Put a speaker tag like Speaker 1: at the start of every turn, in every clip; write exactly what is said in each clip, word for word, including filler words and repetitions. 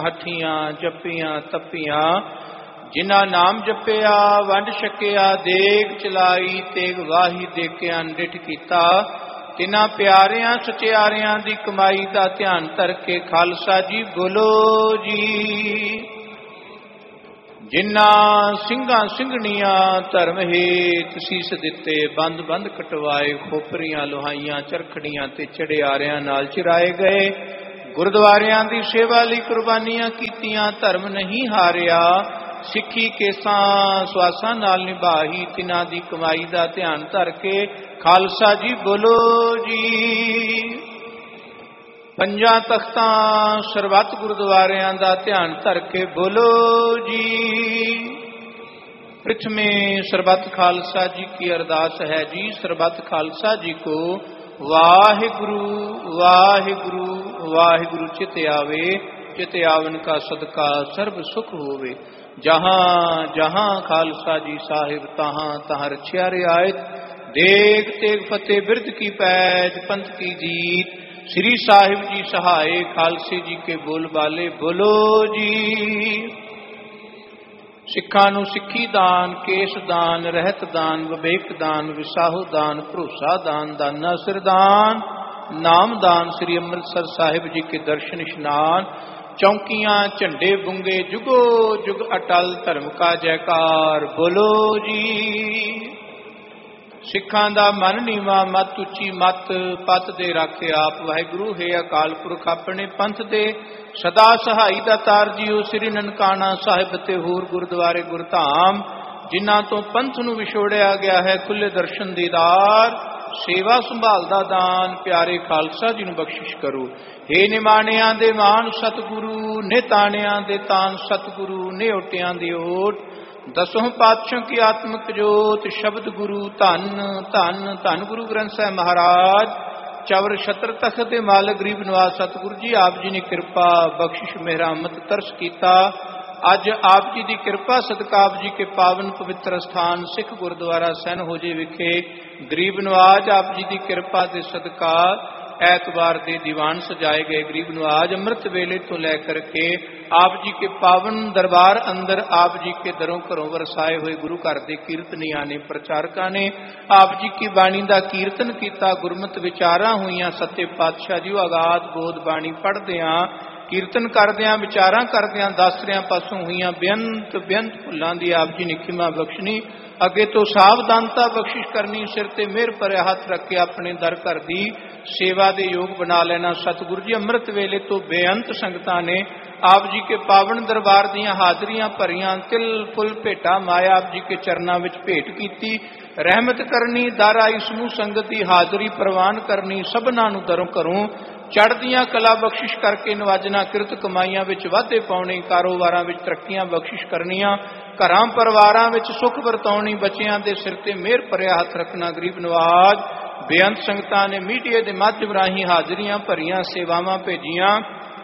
Speaker 1: ਹੱਠੀਆਂ ਜੱਪੀਆਂ ਤੱਪੀਆਂ ਜਿਨ੍ਹਾਂ ਨਾਮ ਜਪਿਆ ਵੰਡ ਛਕਿਆ ਦੇਗ ਚਲਾਈ ਤੇਗ ਵਾਹੀ ਦੇਖਿਆ ਡਿਠ ਕੀਤਾ ਤਿਨਾਂ ਪਿਆਰਿਆਂ ਸਚਿਆਰਿਆਂ ਦੀ ਕਮਾਈ ਦਾ ਧਿਆਨ ਧਰ ਕੇ ਖਾਲਸਾ ਜੀ ਬੋਲੋ ਜੀ। ਜਿਨ੍ਹਾਂ ਸਿੰਘਾਂ ਸਿੰਘਣੀਆਂ ਧਰਮ ਹੇਤ ਸੀਸ ਦਿੱਤੇ ਬੰਦ ਬੰਦ ਕਟਵਾਏ ਖੋਪਰੀਆਂ ਲੋਹਾਈਆਂ ਚਰਖੜੀਆਂ ਤੇ ਚੜਿਆਰਿਆਂ ਨਾਲ ਚਿਰਾਏ ਗਏ ਗੁਰਦੁਆਰਿਆਂ ਦੀ ਸੇਵਾ ਲਈ ਕੁਰਬਾਨੀਆਂ ਕੀਤੀਆਂ ਧਰਮ ਨਹੀਂ ਹਾਰਿਆ ਸਿੱਖੀ ਕੇਸਾਂ ਸਵਾਸਾਂ ਨਾਲ ਨਿਭਾਈ ਤਿਨਾਂ ਦੀ ਕਮਾਈ ਦਾ ਧਿਆਨ ਧਰ ਕੇ ਖਾਲਸਾ ਜੀ ਬੋਲੋ ਜੀ। ਪੰਜਾਂ ਤਖਤਾਂ ਸਰਬੱਤ ਗੁਰਦੁਆਰਿਆਂ ਦਾ ਧਿਆਨ ਧਰ ਕੇ ਬੋਲੋ ਜੀ। ਪ੍ਰਿਥਮੇ ਸਰਬੱਤ ਖਾਲਸਾ ਜੀ ਕੀ ਅਰਦਾਸ ਹੈ ਜੀ। ਸਰਬੱਤ ਖਾਲਸਾ ਜੀ ਕੋ ਵਾਹਿਗੁਰੂ ਵਾਹਿਗੁਰੂ ਵਾਹਿਗੁਰੂ ਚਿਤ ਆਵੇ ਚਿਤ ਆਵਨ ਕਾ ਸਦਕਾ ਸਰਬ ਸੁਖ ਹੋਵੇ। ਜਹਾਂ ਜਹਾਂ ਖਾਲਸਾ ਜੀ ਸਾਹਿਬ ਤਹਾਂ ਤਹਾਂ ਰਛਿਆ ਰਿਆਇਤ ਦੇਗ ਤੇਗ ਫਤਿਹ ਬਿਰਧ ਕੀ ਪੈਜ ਪੰਥ ਕੀ ਜੀਤ ਸ੍ਰੀ ਸਾਹਿਬ ਜੀ ਸਹਾਏ ਖਾਲਸੇ ਜੀ ਕੇ ਬੋਲ ਬਾਲੇ ਬੋਲੋ ਜੀ। ਸਿੱਖਾਂ ਨੂੰ ਸਿੱਖੀ ਦਾਨ ਕੇਸ ਦਾਨ ਰਹਿਤ ਦਾਨ ਵਿਵੇਕ ਦਾਨ ਵਿਸਾਹੂ ਦਾਨ ਭਰੋਸਾ ਦਾਨ ਦਾਨਾ ਸਿਰਦਾਨ ਨਾਮ ਦਾਨ ਸ੍ਰੀ ਅੰਮ੍ਰਿਤਸਰ ਸਾਹਿਬ ਜੀ ਕੇ ਦਰਸ਼ਨ ਇਸ਼ਨਾਨ ਚੌਂਕੀਆਂ ਝੰਡੇ ਬੁੰਗੇ ਜੁਗੋ ਜੁਗ ਅਟਲ ਧਰਮ ਕਾ ਜੈਕਾਰ ਬੋਲੋ ਜੀ। ਸਿੱਖਾਂ ਦਾ ਮਨ ਨੀਵਾ ਮਤ ਉੱਚੀ ਮਤ ਪਤ ਦੇ ਰਾਖੇ ਆਪ ਵਾਹਿਗੁਰੂ ਹੈ ਅਕਾਲ ਪੁਰਖ ਆਪਣੇ ਪੰਥ ਦੇ ਸਦਾ ਸਹਾਈ ਦਾ ਤਾਰ ਜੀਓ ਸ੍ਰੀ ਨਨਕਾਣਾ ਸਾਹਿਬ ਤੇ ਹੋਰ ਗੁਰਦੁਆਰੇ ਗੁਰਧਾਮ ਜਿਨ੍ਹਾਂ ਤੋਂ ਪੰਥ ਨੂੰ ਵਿਛੋੜਿਆ ਗਿਆ ਹੈ ਖੁੱਲੇ ਦਰਸ਼ਨ ਦੀਦਾਰ ਸੇਵਾ ਸੰਭਾਲ ਦਾ ਦਾਨ ਪਿਆਰੇ ਖਾਲਸਾ ਜੀ ਨੂੰ ਬਖਸ਼ਿਸ਼ ਕਰੋ। ਹੇ ਨਿਮਾਣਿਆਂ ਦੇ ਮਾਨ ਸਤਿਗੁਰੂ ਨੇ ਤਾਣਿਆਂ ਦੇ ਤਾਨ ਸਤਿਗੁਰੂ ਨੇ ਓਟਿਆਂ ਦੀ ਓਟ ਦਸੋਂ ਪਾਤਸ਼ਾਹ ਕੀ ਆਤਮਿਕ ਜੋਤ ਸ਼ਬਦ ਗੁਰੂ ਧੰਨ ਧੰਨ ਧੰਨ ਗੁਰੂ ਗ੍ਰੰਥ ਸਾਹਿਬ ਮਹਾਰਾਜ ਚਵਰ ਛਤਰ ਤਖਤ ਦੇ ਮਾਲਕ ਗਰੀਬ ਨਿਵਾਸ ਸਤਿਗੁਰੂ ਜੀ ਆਪ ਜੀ ਨੇ ਕਿਰਪਾ ਬਖਸ਼ਿਸ਼ ਮਿਹਰਮਤ ਤਰਸ ਕੀਤਾ। ਅੱਜ ਆਪ ਜੀ ਦੀ ਕਿਰਪਾ ਸਦਕਾ ਆਪ ਜੀ ਕੇ ਪਾਵਨ ਪਵਿੱਤਰ ਸਥਾਨ ਸਿੱਖ ਗੁਰਦੁਆਰਾ ਸੈਨ ਹੋਜੇ ਵਿਖੇ ਗਰੀਬ ਨਵਾਜ ਆਪ ਜੀ ਦੀ ਕਿਰਪਾ ਦੇ ਸਦਕਾ ਐਤਵਾਰ ਦੇ ਦੀਵਾਨ ਸਜਾਏ ਗਏ। ਗਰੀਬ ਨਵਾਜ ਅੰਮ੍ਰਿਤ ਵੇਲੇ ਤੋਂ ਲੈ ਕਰਕੇ ਆਪ ਜੀ ਕੇ ਪਾਵਨ ਦਰਬਾਰ ਅੰਦਰ ਆਪ ਜੀ ਕੇ ਦਰੋਂ ਘਰੋਂ ਵਰਸਾਏ ਹੋਏ ਗੁਰੂ ਘਰ ਦੇ ਕੀਰਤਨੀਆਂ ਨੇ ਪ੍ਰਚਾਰਕਾਂ ਨੇ ਆਪ ਜੀ ਕੀ ਬਾਣੀ ਦਾ ਕੀਰਤਨ ਕੀਤਾ ਗੁਰਮਤਿ ਵਿਚਾਰਾਂ ਹੋਈਆਂ ਸੱਤੇ ਪਾਤਸ਼ਾਹ ਜੀ ਆਗਾਦ ਬੋਧ ਬਾਣੀ ਪੜ੍ਹਦਿਆਂ ਕੀਰਤਨ ਕਰਦਿਆਂ ਵਿਚਾਰਾਂ ਕਰਦਿਆਂ ਦਾਸਰਿਆਂ ਪਾਸੋਂ ਹੋਈਆਂ ਬੇਅੰਤ ਬੇਅੰਤ ਭੁੱਲਾਂ ਦੀ ਆਪ ਜੀ ਨੇ ਖਿਮਾ ਬਖਸ਼ਣੀ ਅੱਗੇ ਤੋਂ ਸਾਵਧਾਨਤਾ ਬਖਸ਼ਿਸ਼ ਕਰਨੀ ਸਿਰ ਤੇ ਮਿਹਰ ਭਰਿਆ ਹੱਥ ਰੱਖ ਕੇ ਆਪਣੇ ਦਰ ਘਰ ਦੀ ਸੇਵਾ ਦੇ ਯੋਗ ਬਣਾ ਲੈਣਾ। ਸਤਿਗੁਰੂ ਜੀ ਅੰਮ੍ਰਿਤ ਵੇਲੇ ਤੋਂ ਬੇਅੰਤ ਸੰਗਤਾਂ ਨੇ ਆਪ ਜੀ ਕੇ ਪਾਵਨ ਦਰਬਾਰ ਦੀਆਂ ਹਾਜ਼ਰੀਆਂ ਭਰੀਆਂ ਤਿਲ ਫੁੱਲ ਭੇਟਾ ਮਾਇਆ ਆਪ ਜੀ ਕੇ ਚਰਨਾਂ ਵਿੱਚ ਭੇਟ ਕੀਤੀ ਰਹਿਮਤ ਕਰਨੀ ਦਰ ਆਈ ਸਮੂਹ ਸੰਗਤ ਦੀ ਹਾਜ਼ਰੀ ਪ੍ਰਵਾਨ ਕਰਨੀ ਸਭਨਾਂ ਨੂੰ ਦਰੋਂ ਘਰੋਂ ਚੜ੍ਹਦੀਆਂ ਕਲਾ ਬਖਸ਼ਿਸ਼ ਕਰਕੇ ਨਵਾਜਣਾ ਕਿਰਤ ਕਮਾਈਆਂ ਵਿੱਚ ਵਾਧੇ ਪਾਉਣੇ ਕਾਰੋਬਾਰਾਂ ਵਿੱਚ ਤਰੱਕੀਆਂ ਬਖਸ਼ਿਸ਼ ਕਰਨੀਆਂ ਘਰਾਂ ਪਰਿਵਾਰਾਂ ਵਿੱਚ ਸੁੱਖ ਵਰਤਾਉਣੀ ਬੱਚਿਆਂ ਦੇ ਸਿਰ ਤੇ ਮਿਹਰ ਭਰਿਆ ਹੱਥ ਰੱਖਣਾ। ਗਰੀਬ ਨਵਾਜ ਬੇਅੰਤ ਸੰਗਤਾਂ ਨੇ ਮੀਡੀਆ ਦੇ ਮਾਧਿਅਮ ਰਾਹੀਂ ਹਾਜ਼ਰੀਆਂ ਭਰੀਆਂ ਸੇਵਾਵਾਂ ਭੇਜੀਆਂ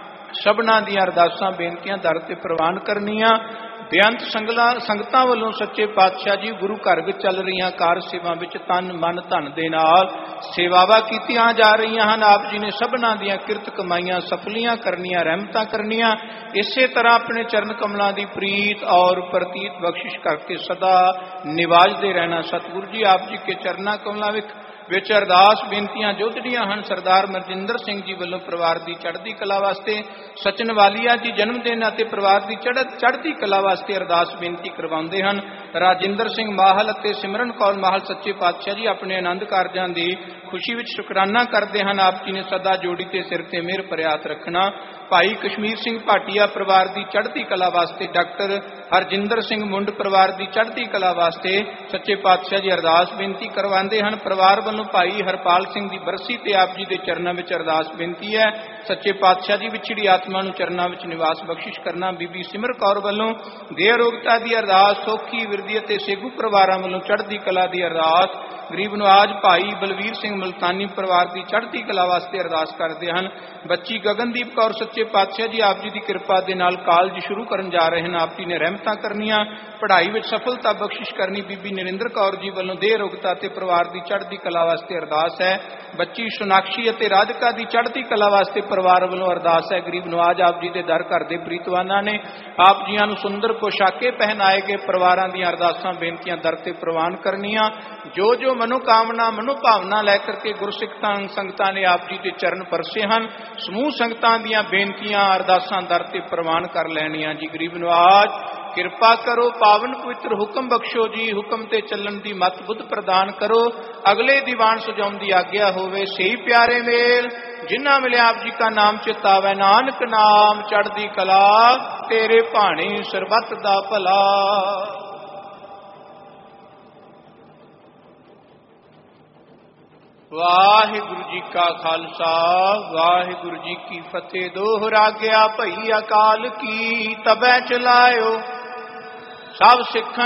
Speaker 1: ਸਭਨਾਂ ਦੀਆਂ ਅਰਦਾਸਾਂ ਬੇਨਤੀਆਂ ਦਰ ਤੇ ਪ੍ਰਵਾਨ ਕਰਨੀਆਂ। ਬੇਅੰਤ ਸੰਗਲਾਂ ਸੰਗਤਾਂ ਵੱਲੋਂ ਸੱਚੇ ਪਾਤਸ਼ਾਹ ਜੀ ਗੁਰੂ ਘਰ ਵਿੱਚ ਚੱਲ ਰਹੀਆਂ ਕਾਰ ਸੇਵਾ ਵਿੱਚ ਤਨ ਮਨ ਧਨ ਦੇ ਨਾਲ ਸੇਵਾਵਾਂ ਕੀਤੀਆਂ ਜਾ ਰਹੀਆਂ ਹਨ। ਆਪ ਜੀ ਨੇ ਸਭਨਾਂ ਦੀਆਂ ਕਿਰਤ ਕਮਾਈਆਂ ਸਫਲੀਆਂ ਕਰਨੀਆਂ ਰਹਿਮਤਾਂ ਕਰਨੀਆਂ ਇਸੇ ਤਰ੍ਹਾਂ ਆਪਣੇ ਚਰਨ ਕਮਲਾਂ ਦੀ ਪ੍ਰੀਤ ਔਰ ਪ੍ਰਤੀਤ ਬਖਸ਼ਿਸ਼ ਕਰਕੇ ਸਦਾ ਨਿਵਾਜਦੇ ਰਹਿਣਾ। ਸਤਿਗੁਰੂ ਜੀ ਆਪ ਜੀ ਕੇ ਚਰਨਾਂ ਕਮਲਾਂ ਵਿੱਚ ਵਿੱਚ ਅਰਦਾਸ ਬੇਨਤੀਆਂ ਜੋਧੜੀਆਂ ਹਨ। ਸਰਦਾਰ ਮਰਜਿੰਦਰ ਸਿੰਘ ਜੀ ਵੱਲੋਂ ਪਰਿਵਾਰ ਦੀ ਚੜ੍ਹਦੀ ਕਲਾ ਵਾਸਤੇ ਸਚਨ ਵਾਲੀਆ ਜੀ ਜਨਮ ਦਿਨ ਅਤੇ ਪਰਿਵਾਰ ਦੀ ਚੜ੍ਹਦੀ ਕਲਾ ਵਾਸਤੇ ਅਰਦਾਸ ਬੇਨਤੀ ਕਰਵਾਉਂਦੇ ਹਨ। ਰਾਜਿੰਦਰ ਸਿੰਘ ਮਾਹਲ ਅਤੇ ਸਿਮਰਨ ਕੌਰ ਮਾਹਲ ਸੱਚੇ ਪਾਤਸ਼ਾਹ ਜੀ ਆਪਣੇ ਆਨੰਦ ਕਾਰਜਾਂ ਦੀ ਖੁਸ਼ੀ ਵਿੱਚ ਸ਼ੁਕਰਾਨਾ ਕਰਦੇ ਹਨ। ਆਪ ਜੀ ਨੇ ਸਦਾ ਜੋੜੀ ਤੇ ਸਿਰ ਤੇ ਮਿਹਰ ਭਰਿਆ ਹੱਥ ਰੱਖਣਾ। ਭਾਈ ਕਸ਼ਮੀਰ ਸਿੰਘ ਭਾਟੀਆ ਪਰਿਵਾਰ ਦੀ ਚੜ੍ਹਦੀ ਕਲਾ ਵਾਸਤੇ ਡਾਕਟਰ ਹਰਜਿੰਦਰ ਸਿੰਘ ਮੁੰਡ ਪਰਿਵਾਰ ਦੀ ਚੜ੍ਹਦੀ ਕਲਾ ਵਾਸਤੇ ਸੱਚੇ ਪਾਤਸ਼ਾਹ ਜੀ ਅਰਦਾਸ ਬੇਨਤੀ ਕਰਵਾਉਂਦੇ ਹਨ। ਪਰਿਵਾਰ ਵੱਲੋਂ ਭਾਈ ਹਰਪਾਲ ਸਿੰਘ ਦੀ ਬਰਸੀ ਤੇ ਆਪ ਜੀ ਦੇ ਚਰਨਾਂ ਵਿੱਚ ਅਰਦਾਸ ਬੇਨਤੀ ਹੈ। ਸੱਚੇ ਪਾਤਸ਼ਾਹ ਜੀ ਵਿਛੜੀ ਆਤਮਾ ਨੂੰ ਚਰਨਾਂ ਵਿੱਚ ਨਿਵਾਸ ਬਖਸ਼ਿਸ਼ ਕਰਨਾ। ਬੀਬੀ ਸਿਮਰ ਕੌਰ ਵੱਲੋਂ ਦੇਹ ਅਰੋਗਤਾ ਦੀ ਅਰਦਾਸ ਸੋਖੀ ਵਿਰਦੀ ਅਤੇ ਸੇਗੂ ਪਰਿਵਾਰਾਂ ਵੱਲੋਂ ਚੜ੍ਹਦੀ ਕਲਾ ਦੀ ਅਰਦਾਸ। ਗਰੀਬ ਨਵਾਜ ਭਾਈ ਬਲਵੀਰ ਸਿੰਘ ਮਲਤਾਨੀ ਪਰਿਵਾਰ ਦੀ ਚੜ੍ਹਦੀ ਕਲਾ ਵਾਸਤੇ ਅਰਦਾਸ ਕਰਦੇ ਹਨ। ਬੱਚੀ ਗਗਨਦੀਪ ਕੌਰ ਸੱਚੇ ਪਾਤਸ਼ਾਹ ਜੀ ਆਪ ਜੀ ਦੀ ਕਿਰਪਾ ਦੇ ਨਾਲ ਕਾਲਜ ਸ਼ੁਰੂ ਕਰਨ ਜਾ ਰਹੇ ਹਨ। ਆਪ ਜੀ ਨੇ ਰਹਿਮਤਾਂ ਕਰਨੀਆਂ ਪੜ੍ਹਾਈ ਵਿੱਚ ਸਫਲਤਾ ਬਖਸ਼ਿਸ਼ ਕਰਨੀ। ਬੀਬੀ ਨਰਿੰਦਰ ਕੌਰ ਜੀ ਵੱਲੋਂ ਦੇਹ ਅਰੋਗਤਾ ਤੇ ਪਰਿਵਾਰ ਦੀ ਚੜ੍ਹਦੀ ਕਲਾ ਵਾਸਤੇ ਅਰਦਾਸ ਹੈ। ਬੱਚੀ ਸੋਨਾਕਸ਼ੀ ਅਤੇ ਰਾਧਿਕਾ ਦੀ ਚੜ੍ਹਦੀ ਕਲਾ ਵਾਸਤੇ ਪਰਿਵਾਰ ਵੱਲੋਂ ਅਰਦਾਸ ਹੈ। ਗਰੀਬ ਨਵਾਜ ਆਪ ਜੀ ਦੇ ਦਰ ਘਰ ਦੇ ਪ੍ਰੀਤਵਾਨਾਂ ਨੇ ਆਪ ਜੀਆਂ ਨੂੰ ਸੁੰਦਰ ਪੋਸ਼ਾਕੇ ਪਹਿਨਾਏ ਗਏ ਪਰਿਵਾਰਾਂ ਦੀਆਂ ਅਰਦਾਸਾਂ ਬੇਨਤੀਆਂ ਦਰ ਤੇ ਪ੍ਰਵਾਨ ਕਰਨੀਆਂ। ਜੋ ਜੋ ਮਨੋਕਾਮਨਾ ਮਨੋਭਾਵਨਾ ਲੈ ਕਰਕੇ ਗੁਰਸਿੱਖਾਂ ਸੰਗਤਾਂ ਨੇ ਆਪ ਜੀ ਦੇ ਚਰਨ ਪਰਸੇ ਹਨ, ਸਮੂਹ ਸੰਗਤਾਂ ਦੀਆਂ ਬੇਨਤੀਆਂ ਅਰਦਾਸਾਂ ਦਰ ਤੇ ਪ੍ਰਵਾਨ ਕਰ ਲੈਣੀਆਂ ਜੀ। ਗਰੀਬ ਨਵਾਜ ਕਿਰਪਾ ਕਰੋ, ਪਾਵਨ ਪਵਿੱਤਰ ਹੁਕਮ ਬਖਸ਼ੋ ਜੀ। ਹੁਕਮ ਤੇ ਚੱਲਣ ਦੀ ਮਤ ਬੁੱਧ ਪ੍ਰਦਾਨ ਕਰੋ। ਅਗਲੇ ਦੀਵਾਨ ਸਜਾਉਣ ਦੀ ਆਗਿਆ ਹੋਵੇ। ਸਹੀ ਪਿਆਰੇ ਮੇਲ ਜਿਨ੍ਹਾਂ ਮਿਲਿਆ ਆਪ ਜੀ ਕਾ ਨਾਮ ਚਿਤਾਵੈ, ਨਾਨਕ ਨਾਮ ਚੜ੍ਹਦੀ ਕਲਾ, ਤੇਰੇ ਭਾਣੇ ਸਰਬੱਤ ਦਾ ਭਲਾ। ਵਾਹਿਗੁਰੂ ਜੀ ਕਾ ਖਾਲਸਾ, ਵਾਹਿਗੁਰੂ ਜੀ ਕੀ ਫਤਿਹ। ਦੋਹਰਾ ਗਿਆ ਭਈ ਅਕਾਲ ਕੀ, ਤਬੈ ਚਲਾਇਓ ਸਭ ਸਿੱਖਾਂ